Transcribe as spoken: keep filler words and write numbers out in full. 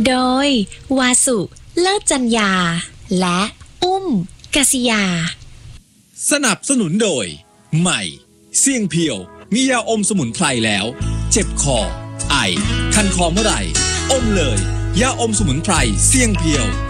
โดยวาสุเลิศจัญญาและอุ้มกษิยาสนับสนุนโดยใหม่เสี่ยงเพียวมียาอมสมุนไพรแล้วเจ็บคอไอคันคอเมื่อไหร่อมเลยยาอมสมุนไพรเสี่ยงเพียว